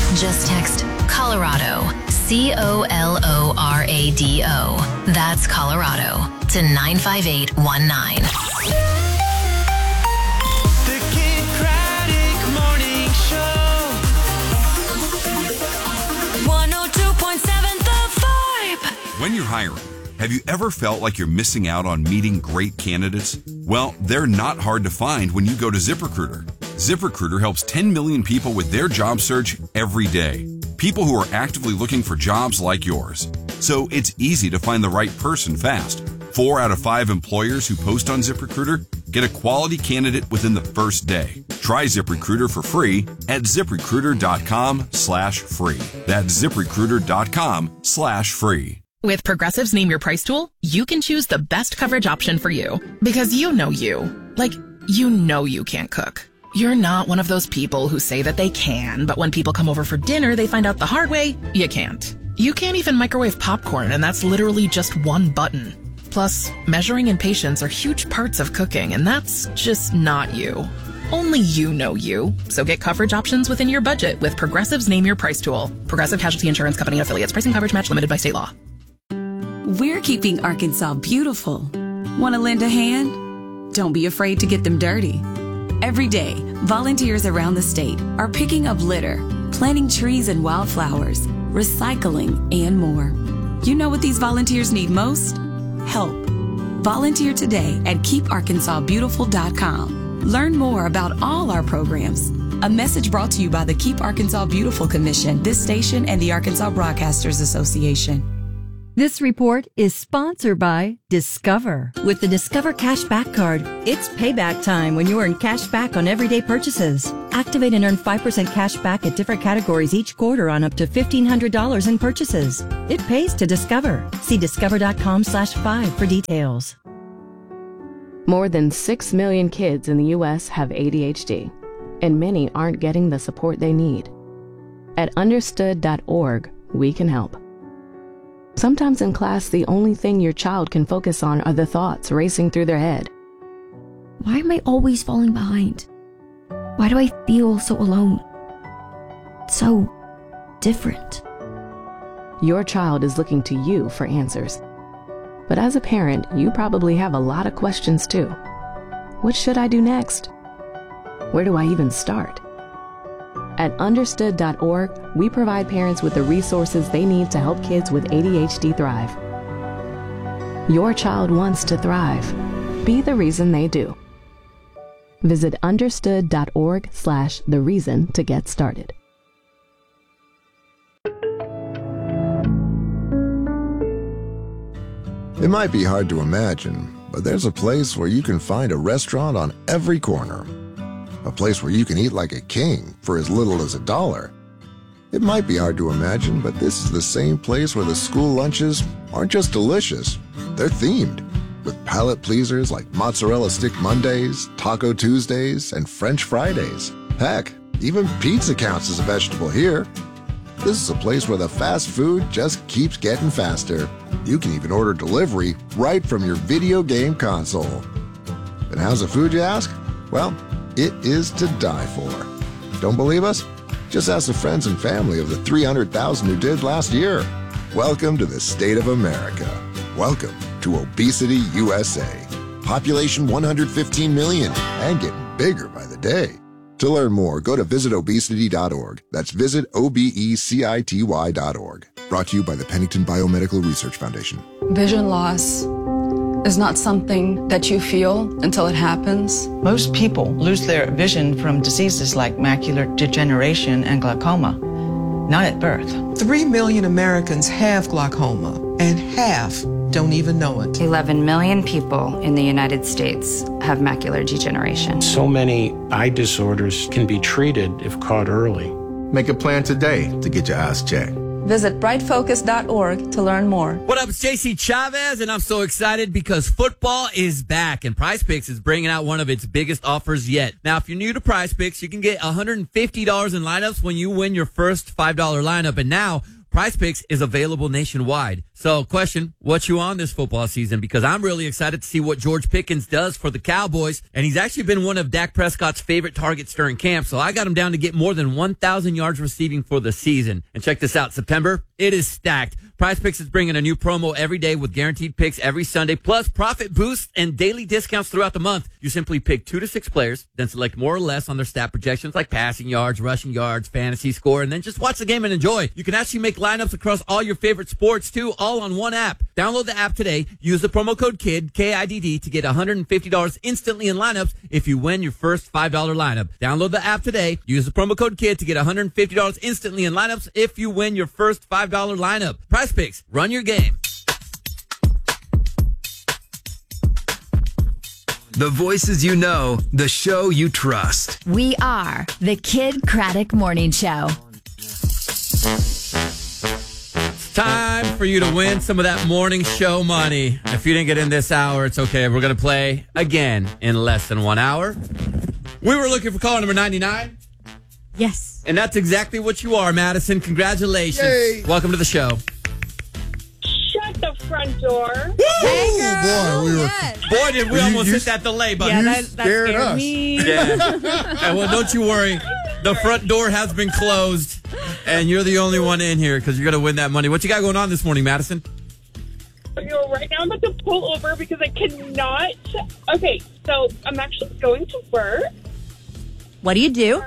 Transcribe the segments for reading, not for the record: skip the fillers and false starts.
Just text Colorado, COLORADO. That's Colorado to 95819. The Kid Craddock Morning Show. 102.7 The Vibe. When you're hiring, have you ever felt like you're missing out on meeting great candidates? Well, they're not hard to find when you go to ZipRecruiter. ZipRecruiter helps 10 million people with their job search every day. People who are actively looking for jobs like yours. So it's easy to find the right person fast. 4 out of 5 employers who post on ZipRecruiter get a quality candidate within the first day. Try ZipRecruiter for free at ZipRecruiter.com/free. That's ZipRecruiter.com/free. With Progressive's Name Your Price tool, you can choose the best coverage option for you. Because you know you. Like, you know you can't cook. You're not one of those people who say that they can, but when people come over for dinner, they find out the hard way, you can't. You can't even microwave popcorn, and that's literally just one button. Plus, measuring and patience are huge parts of cooking, and that's just not you. Only you know you. So get coverage options within your budget with Progressive's Name Your Price tool. Progressive Casualty Insurance Company and affiliates. Pricing coverage match limited by state law. We're keeping Arkansas beautiful. Want to lend a hand? Don't be afraid to get them dirty. Every day, volunteers around the state are picking up litter, planting trees and wildflowers, recycling, and more. You know what these volunteers need most? Help. Volunteer today at KeepArkansasBeautiful.com. Learn more about all our programs. A message brought to you by the Keep Arkansas Beautiful Commission, this station, and the Arkansas Broadcasters Association. This report is sponsored by Discover. With the Discover Cashback Card, it's payback time when you earn cash back on everyday purchases. Activate and earn 5% cash back at different categories each quarter on up to $1,500 in purchases. It pays to Discover. See discover.com/5 for details. More than 6 million kids in the U.S. have ADHD, and many aren't getting the support they need. At understood.org, we can help. Sometimes in class, the only thing your child can focus on are the thoughts racing through their head. Why am I always falling behind? Why do I feel so alone? So different. Your child is looking to you for answers. But as a parent, you probably have a lot of questions too. What should I do next? Where do I even start? At understood.org, we provide parents with the resources they need to help kids with ADHD thrive. Your child wants to thrive. Be the reason they do. Visit understood.org/the reason to get started. It might be hard to imagine, but there's a place where you can find a restaurant on every corner. A place where you can eat like a king for as little as $1. It might be hard to imagine, but this is the same place where the school lunches aren't just delicious, they're themed, with palate pleasers like Mozzarella Stick Mondays, Taco Tuesdays, and French Fridays. Heck, even pizza counts as a vegetable here. This is a place where the fast food just keeps getting faster. You can even order delivery right from your video game console. And how's the food, you ask? Well, it is to die for. Don't believe us? Just ask the friends and family of the 300,000 who did last year. Welcome to the state of America. Welcome to Obesity USA. Population 115 million and getting bigger by the day. To learn more, go to visitobesity.org. That's visitobecity.org. Brought to you by the Pennington Biomedical Research Foundation. Vision loss is not something that you feel until it happens. Most people lose their vision from diseases like macular degeneration and glaucoma, not at birth. 3 million Americans have glaucoma, and half don't even know it. 11 million people in the United States have macular degeneration. So many eye disorders can be treated if caught early. Make a plan today to get your eyes checked. Visit brightfocus.org to learn more. What up, it's JC Chavez, and I'm so excited because football is back, and PrizePicks is bringing out one of its biggest offers yet. Now, if you're new to PrizePicks, you can get $150 in lineups when you win your first $5 lineup, and now PrizePicks is available nationwide. So, question, what you on this football season? Because I'm really excited to see what George Pickens does for the Cowboys. And he's actually been one of Dak Prescott's favorite targets during camp. So I got him down to get more than 1,000 yards receiving for the season. And check this out, September, it is stacked. Prize Picks is bringing a new promo every day with guaranteed picks every Sunday, plus profit boosts and daily discounts throughout the month. You simply pick 2 to 6 players, then select more or less on their stat projections like passing yards, rushing yards, fantasy score, and then just watch the game and enjoy. You can actually make lineups across all your favorite sports too, all on one app. Download the app today. Use the promo code KIDD, K-I-D-D, to get $150 instantly in lineups if you win your first $5 lineup. Download the app today. Use the promo code KIDD to get $150 instantly in lineups if you win your first $5 lineup. Prize Picks. Run your game. The voices you know, the show you trust. We are the Kid Craddock Morning Show. It's time for you to win some of that morning show money. If you didn't get in this hour, it's okay. We're going to play again in less than 1 hour. We were looking for caller number 99. Yes. And that's exactly what you are, Madison. Congratulations. Yay. Welcome to the show. Shut the front door. Hey, girl. Boy, did we almost hit that delay button. Yeah, that scared us. me. Yeah. And well, don't you worry. The front door has been closed, and you're the only one in here because you're going to win that money. What you got going on this morning, Madison? Right now I'm about to pull over because I cannot. Okay, so I'm actually going to work. What do you do?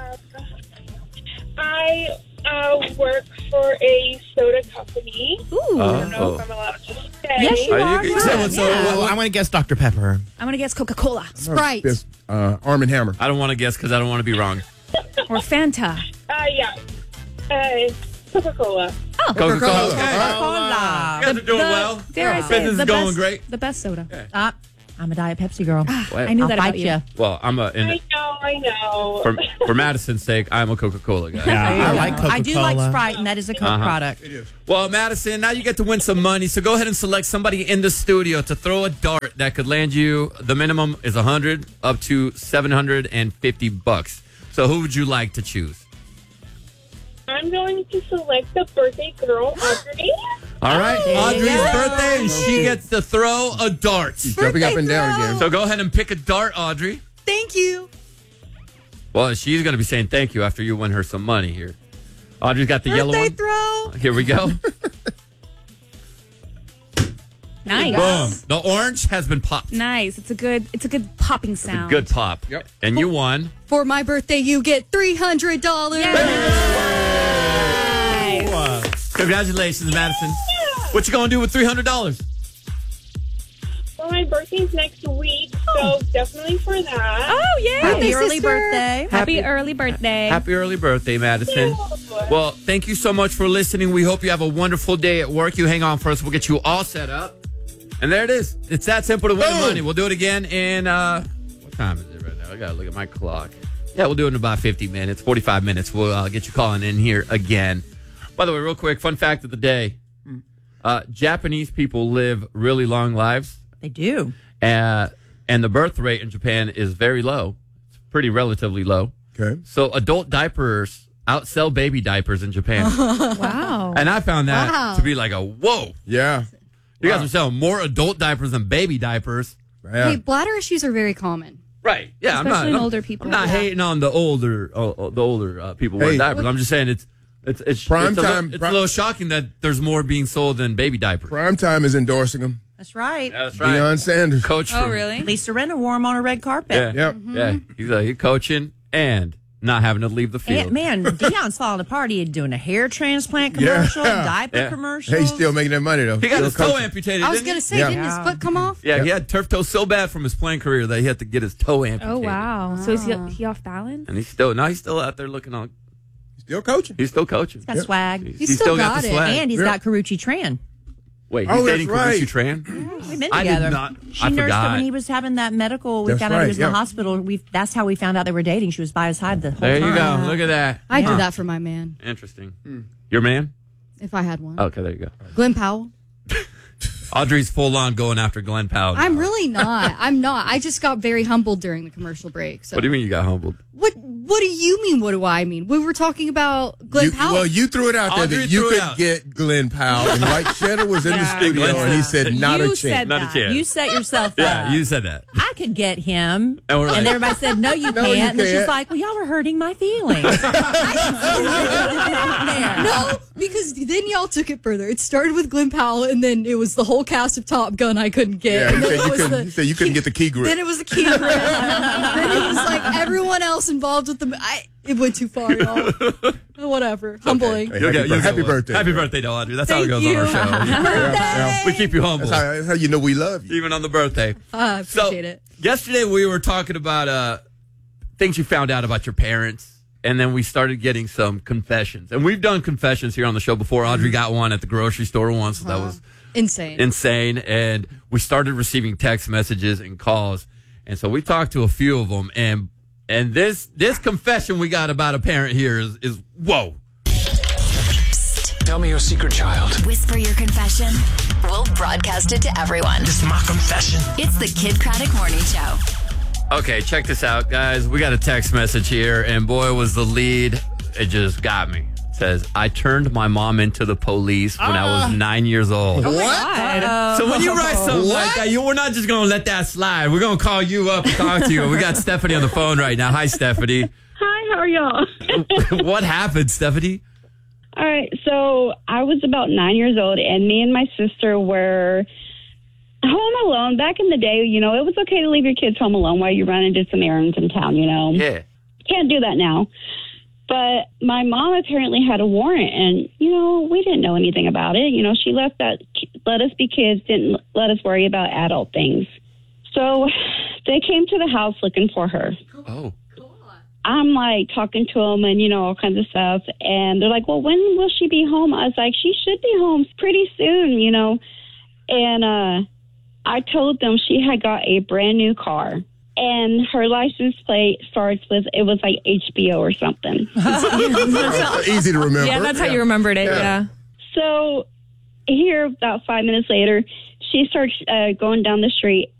I work for a soda company. Ooh. I don't know if I'm allowed to say. Yes, you are. I want to guess Dr. Pepper. I'm going to guess Coca-Cola, Sprite, Yes, Arm & Hammer. I don't want to guess because I don't want to be wrong. or Fanta. Yeah. Coca-Cola. Oh, Coca-Cola. Coca-Cola. You guys are doing well. Dare I say Business it, is going great. The best soda. Stop. I'm a Diet Pepsi girl. I knew I'll that fight about you. Well, I'm I know. for Madison's sake, I'm a Coca-Cola guy. Yeah, I like Coca-Cola. I do like Sprite, and that is a Coke product. It is. Well, Madison, now you get to win some money. So go ahead and select somebody in the studio to throw a dart that could land you. The minimum is $100 up to $750. So who would you like to choose? I'm going to select the birthday girl, Audrey. All right, Audrey's birthday, and she gets to throw a dart. She's jumping up and down again. So go ahead and pick a dart, Audrey. Thank you. Well, she's going to be saying thank you after you win her some money here. Audrey's got the yellow one. Throw. Here we go. Nice. Boom. The orange has been popped. Nice. It's a good popping sound. Good pop. Yep. And you won. For my birthday, you get $300. Congratulations, Madison. What you going to do with $300? Well, my birthday's next week, so definitely for that. Oh, yeah. Happy early birthday. Happy early birthday. Happy early birthday, Madison. Well, thank you so much for listening. We hope you have a wonderful day at work. You hang on for us. We'll get you all set up. And there it is. It's that simple to win the money. We'll do it again in, what time is it right now? I got to look at my clock. Yeah, we'll do it in about 50 minutes, 45 minutes. We'll get you calling in here again. By the way, real quick, fun fact of the day. Japanese people live really long lives. They do. And the birth rate in Japan is very low. It's pretty relatively low. Okay. So adult diapers outsell baby diapers in Japan. Wow. And I found that to be like a whoa. Yeah. You guys are selling more adult diapers than baby diapers. Yeah. Hey, bladder issues are very common. Right. Yeah. Especially in I'm older people. I'm not hating on the older people wearing diapers. I'm just saying it's Prime time. It's a little shocking that there's more being sold than baby diapers. Prime time is endorsing them. That's right. Yeah, that's right. Deion Sanders. Coach. Oh, really? Lisa Renner wore them on a red carpet. Yeah. Yep. Yeah. He's coaching and not having to leave the field. And, man, Deion's falling apart. He's doing a hair transplant commercial, diaper commercial. Hey, he's still making that money, though. He got Still his toe coaching. amputated. I was didn't going he? to say, didn't his foot come off? Yeah, he had turf toe so bad from his playing career that he had to get his toe amputated. Oh, wow. So is he off balance? And he's still out there looking on. Still coaching. He's still coaching. He's got swag. He's still got the swag. And he's got Karuchi Tran. Wait, he's dating that's Karuchi Tran? We've been I together. did not. She I nursed forgot. him when he was having that medical. We That's found out he right, was in the hospital. That's how we found out they were dating. She was by his side the whole There time. you go. Look at that. I do that for my man, Interesting. Your man? if I had one. Okay, there you go. Glenn Powell. Audrey's full on going after Glenn Powell. I'm really not. I'm not. I just got very humbled during the commercial break. So. What do you mean you got humbled? What do you mean? What do I mean? We were talking about Glenn Powell. Well, you threw it out there Audrey that you threw it could out. get Glenn Powell. And Mike Cheddar was in the studio, and he said, not a You chance. said Not a that. chance. You set yourself up. Yeah, you said that. I could get him. And we're like- And everybody said, no, you No, can't. you And then she's can't. like, well, y'all were hurting my feelings. No, because then y'all took it further. It started with Glenn Powell, and then it was the whole cast of Top Gun I couldn't get. Yeah, And then it was you said you couldn't get the key grip. Then it was a key grip. Then it was like everyone else involved with the. It went too far, y'all. Whatever. Humbling. Hey, happy birthday. Happy birthday to Audrey. That's how it Thank goes on our you. show. Birthday. We keep you humble. That's how you know we love you. Even on the birthday. I appreciate it. Yesterday we were talking about things you found out about your parents, and then we started getting some confessions. And we've done confessions here on the show before. Audrey got one at the grocery store once, so that was insane. And we started receiving text messages and calls. And so we talked to a few of them, and this confession we got about a parent here is whoa. Tell me your secret, child. Whisper your confession. We'll broadcast it to everyone. This is my confession. It's the Kid Craddock Morning Show. Okay, check this out, guys. We got a text message here, and boy, was the lead. It just got me. It says, I turned my mom into the police when I was 9 years old. What? So when you write something like that, we're not just going to let that slide. We're going to call you up and talk to you. We got Stephanie on the phone right now. Hi, Stephanie. Hi, how are y'all? What happened, Stephanie? All right, so I was about 9 years old, and me and my sister were home alone. Back in the day, you know, it was okay to leave your kids home alone while you run and did some errands in town, you know. Yeah. Can't do that now. But my mom apparently had a warrant, and, you know, we didn't know anything about it. You know, she let us be kids, didn't let us worry about adult things. So they came to the house looking for her. Oh. I'm like talking to them and, you know, all kinds of stuff. And they're like, well, when will she be home? I was like, she should be home pretty soon, you know. And I told them she had got a brand new car. And her license plate starts with, it was like HBO or something. Easy to remember. Yeah, that's how you remembered it, yeah. So here, about 5 minutes later, she starts going down the street.